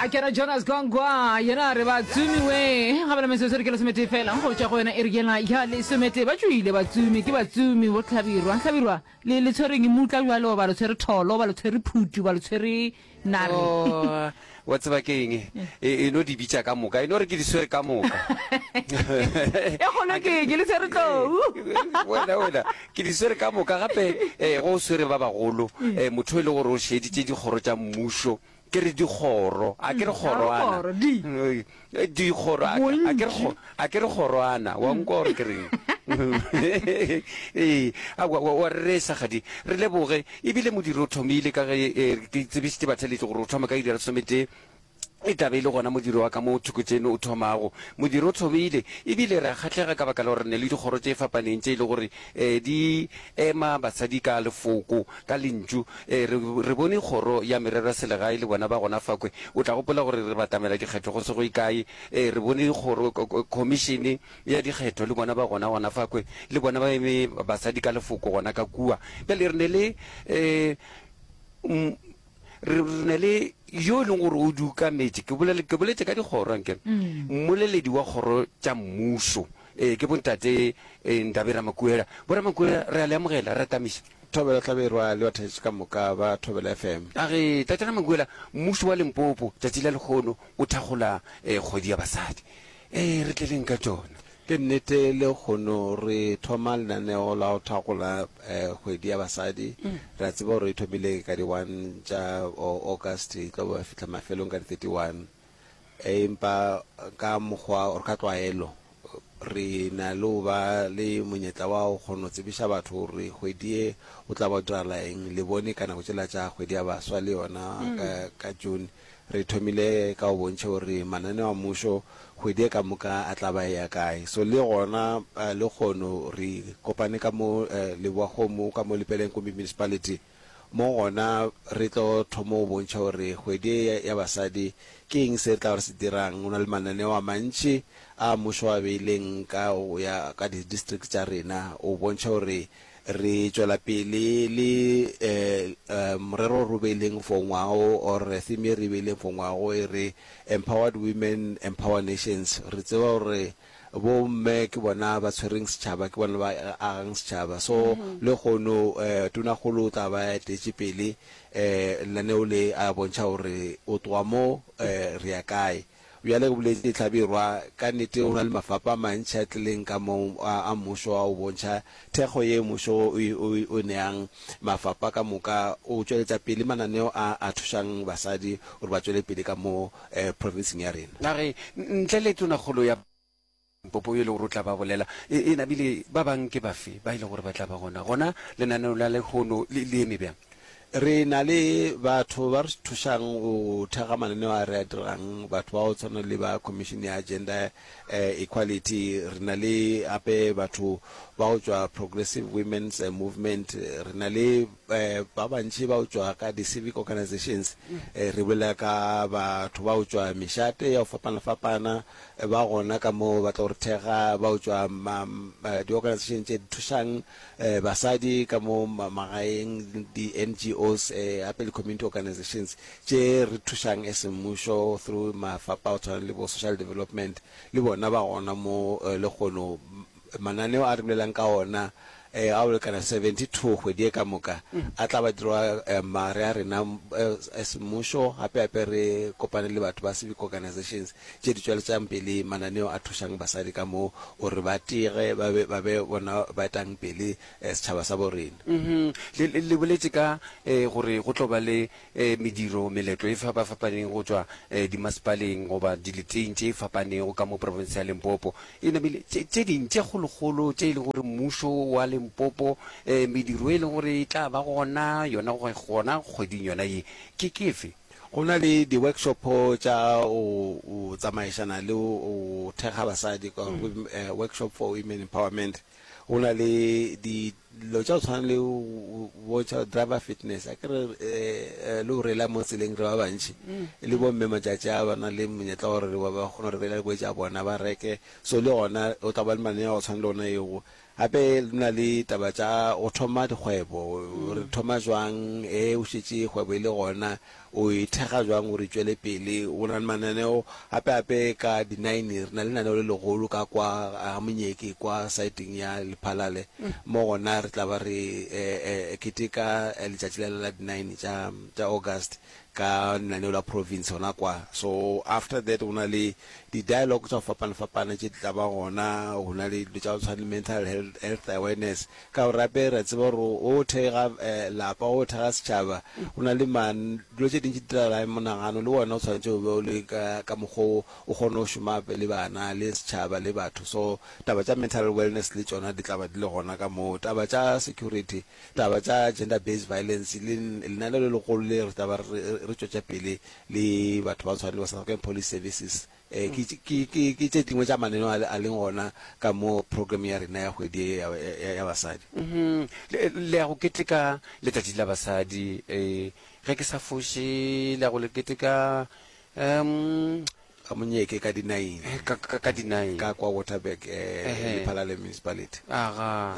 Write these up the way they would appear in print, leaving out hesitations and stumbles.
Kera Jonas Gongwa yena re ba tsumiwe ga bana mesesere ke le semete fela go tša go yena e re yena ya le semete ba tšwile ba tsumi ke ba tsumi bo tlhabirwa le tshwereng mutla jalo ba lo tshwere tholo ba lo tshwere phutu ba lo tshwere nare wa tseba ke eng e no di bitsa ka moka e no re ke di swere ka moka e gona ke le tshwere tlou wena ke di swere ka moka gape go swere ba bagolo motho e le gore o sheditse dikgoro tša mmušo ke re dikgoro a ke re kgoroana dikgoro a ke re kgoroana wa nko gore ke reng wa re sa gadi re leboge ebile modiro o thomile ka ge ke tsebisitse batheletse gore o thoma ka idira somete e tabe ile gona modiro wa ka mo thukotseno o thomago modiro o thomile ebile re kgatlega ka baka la gore ne le dikgoro tse fapaneng tse ile gore di ema basadi ka lefoko ka lentšu re bone kgoro ya merero ya selegae le bona ba gona fakwe o tla gopola gore re batamela dikgetho go se go ikae re bone kgoro commissione ya dikgetho le bona ba gona fakwe le bona ba eme basadi ka lefoko gona ka kua bjale re ne le yo leng gore o dukametse ke boletse ka dikgoro anke mmoleledi wa kgoro tša mmušo ke bontate Ndabera Makuela Makuela re a le amogela re tamiša thobela tlhaberwa le bathaetše ka moka ba thobela FM a ge tatana Makuela mmušo wa Limpopo tšatši la lekgono o thagola kgwedi ya basadi re tleleng ka tšona ke nnete le kgono re thoma lenaneo la go thagola kgwedi ya basadi re a tseba gore e thomile ka di-1 tša August ka ba fitlha mafelong ka di-31 empa ka mokgwa or ka tlwaelo re na le go ba le monyetla wa go kgona go tsebiša batho gore kgwedi e o tla ba o dirala eng le bone ka nako tsela tša kgwedi ya baswa le yona ka June re thomile ka go bontšha gore mananeo a mmušo kgwedi e ka moka a tla ba ya kae so le gona le kgono re kopane ka mo Leboagomo ka mo Lepeleng ko municipality mo gona re tlo thomo go bontšha gore kgwedi ya basadi ke eng se tla gore se dirang o na le mananeo a mantši a mmušo a beileng ka ya ka di-district tša rena o bontšha gore re tswela pele le morero re beileng for ngwago or theme re beileng for ngwago e re empowered women empower nations re tseba gore bo mme ke bona ba tshwereng setšhaba ke bona ba agang setšhaba so le kgono tonagolo o tla ba etetse pele lenaneo le a bontšha gore o tloga mo re ya kae bjale go boletse tlhabirwa ka nnete o na le mafapa a mantši a tlileng ka mo a mmušo a o bontšha thekgo ye mmušo o neang mafapa ka moka o tšweletša pele mananeo a thušang basadi gore ba tšwele pele ka mo provinceng ya rena nage ntle le tonagolo ya Limpopo yo le gore o tla ba bolela e nabile ba bang ke bafe ba ile gore ba tla ba gona lenaneo la lekgono le eme bjang re na le batho ba re thušang go thega mananeo a re a dirang batho ba go tshwana le ba commission ya gender equality re na le ape batho ba go tšwa progressive women's movement re na le ba bantši ba go tšwa ka di-civic organizations re bolela ka batho ba go tšwa mešate ya go fapana ba gona ka mo ba tla gore thega ba go tšwa di-organization tše di thušang basadi ka mo magaeng di-NGOs ape le community organizations tše re thušang as mmušo through mafapa o tshwana le bo social development le bona ba gona mo le kgono mananeo a re bolelang ka ona a o lekana 72 kgwedi e ka moka a tla ba dirwa mare a rena as mmušo gape re kopane le batho ba civic organizations tše di tšweletšang pele mananeo a thušang basadi ka mo gore ba tige ba be bona ba etang pele setšhaba sa borena le boletse ka gore go tlo ba le mediro meletlo e fapaneng go tšwa dimasepaleng goba dileteng tše fapaneng go ka mo province ya Limpopo e nabile tše ding tše kgolokgolo tše e leng gore mmušo wa Limpopo mediro e leng gore e tla ba gona yona gona kgweding yona ye ke kefe go na le di-workshop tša o tsamaišana le o thekga basadi workshop for women empowerment go na le lo tsa tshwana le watcha driver fitness a kere le o rela mo tseleng re ba bantši le bo mme matšatši a bana le monyetla gore ba kgona re rela boetša bona ba reke so le gona o tla ba le manea go tshwana le ona ego gape le na le taba tša o thoma dikgwebo re thoma jwang o šetše kgwebo e le gona o ithega jwang o re tšwele pele o na le mananeo gape ka di-9 re na le naneo le legolo ka kwa ga monyeke kwa siteng ya lephalale mo gona re tla ba re keteka letšatši la di-9 tša August ka naneo la province gona kwa so after that o na le di-dialogue tša go fapana tše di tla ba gona go na le dilo tša go tshwana le mental health awareness ka gore gape re tseba gore o thega lapa o thega setšhaba o na le dilo tše dintši dirala monagano le wona o tshwanetse o be o le ka mokgwa o kgone o šoma le bana le setšhaba le batho so taba tša mental wellness le tšona di tlaba di le gona ka moo taba tša security taba tša gender based violence lenaneo le legolo le re taba re tšwetša pele le batho ba tshwane le ba South African Police Services ke tše dingwe tša mananeo a leng gona ka mo program ya rena ya kgwedi ya basadi le ya go keteka letšatši la basadi ge ke sa foše le ya go le keteka ka monyeke ka di-9 ka di-9 ka kwa Waterberg Lephalale municipality aga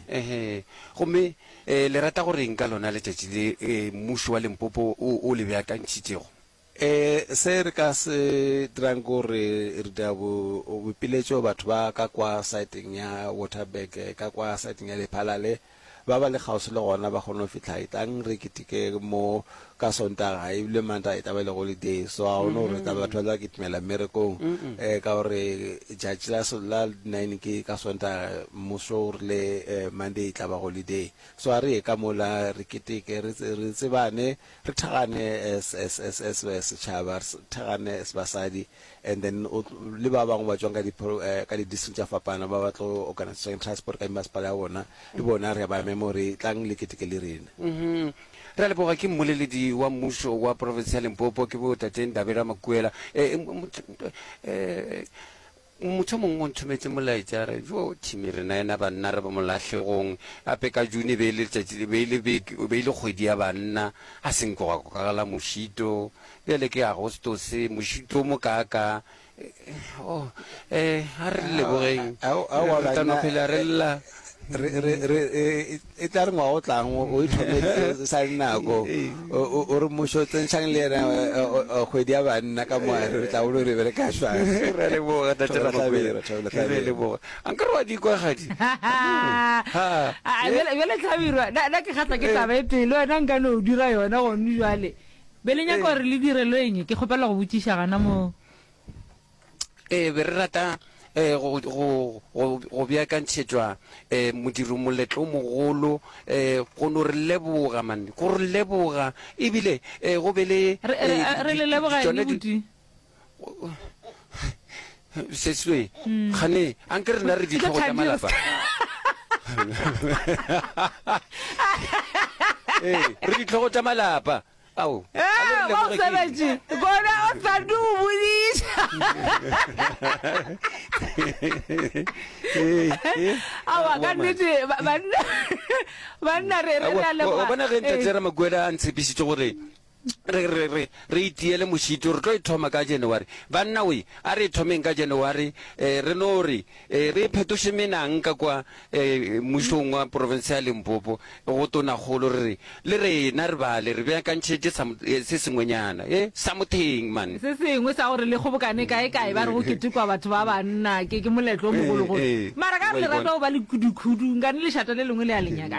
gomme le rata goreng ka lona letšatši le mmušo wa Limpopo o le beakantšhitšego se re ka se dirang gore re da bopiletšo batho ba ka kwa siteng ya Waterberg ka kwa siteng ya Lephalale ba ba le kgauswi le gona ba kgone go fitlha itlang re keteke mo ka Sontaga ebile Mantaga e taba le holiday so ga gone gore taba batho ba ketimela mmerekong ka gore tšatši la 9 ke ka Sontaga mmušo le Monday e tla ba holiday so a re ye ka mola re keteke re tsebane re thagane as setšhaba re thagane as basadi and then le ba bangwe ba tswang ka di-district tša fapana ba ba tlo organisation transport ka masepala ya bona le bona re ba memory tlang le keteke le rena re a leboga ke mmoleledi wa mmušo wa province ya Limpopo ke bo Tate Ndabela Makwela motho mongwe o nthometse molaetša re jo thimi rena ena banna re ba molatlhegong gape ka June be ile kgwedi ya banna a seng ko gakogagala mošito bjale ke agostose mošito mo kaaka a re lebogeng tanophela re lla e tla re ngwa o tlang o ithometse sa dinako o re mošo tsentšhang le ena kgwedi ya banna ka moare re tla bolo re bere ka šwang re leboga re leboga ankare wa dikwa gadi bjale Tlhabirwa na ke kgatla ke taba e pele wena nka no o dira yona gone jwale bele nyaka gore le direlo eng ke kgopela go botšiša gana mo be re rata go beakantšhetšwa modiri moletlo mogolo go no re leboga manne go re leboga ebile go be le re le leboga eng buti seswe gane anke rena re ditlhogo tša malapa re ditlhogo tša malapa ao wa sebetše gona o sante o bodiša awa ka nnete banna re bona ge Ntate Makwela a ntshepišitše gore re itiele mošito re tlo e thoma ka January banna we a re thomeng ka January re no re re phetoše menang ka kwa mmušong wa province ya Limpopo go tonagolo re le rena re bale re beakantšhetše se sengwenyana sa motheng man se sengwe sa gore le kgobokane kae ba re go ketekwa batho ba banna ke moletlo o mogologolo mara ka re le rata go ba le kudukhudu nkane lešata le lengwe le ya lenyaka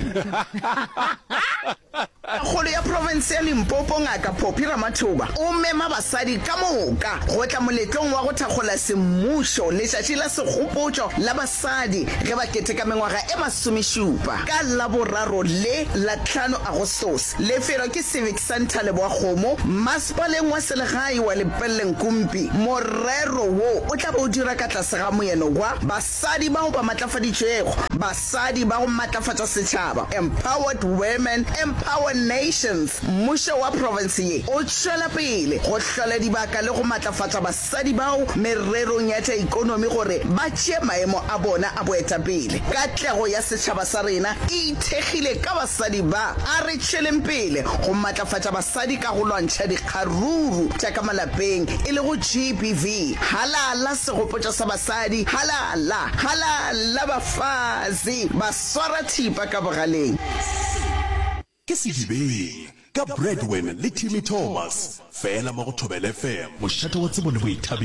kgolo ya province ya Limpopo ngaka Phophi Ramathuba o mema basadi ka moka go tla moletlong wa go thakgola semmušo letšatši la segopotšo la basadi ge ba keteka mengwaga e 17 ka Laboraro le la 5 Agostose lefelo ke Civic Center Leboakgomo masepaleng wa selegae wa Lepelle Nkumpi morero wo o tla bo dira ka tlase ga moeno wa basadi bao ba matlafaditšwego basadi ba go matlafatša setšhaba empowered women empowered Nations mmušo wa province ye o tšwela pele go hlola dibaka le go matlafatsa basadi bao mererong ya tša ikonomi gore ba tšee maemo a bona a boetapele. Katlego ya setšhaba sa rena e ithekgile ka basadi ba a re tšweleng pele go matlafatsa basadi ka go lwantšha dikgaruru tša ka malapeng e le go GBV. Halala segopotšo sa basadi, halala bafazi ba swara thipa ka bogaleng. Ke sedibeng ka Breadwin le Timmy Thomas fela mo go Thobela FM mošate wa tsebo le boithabi.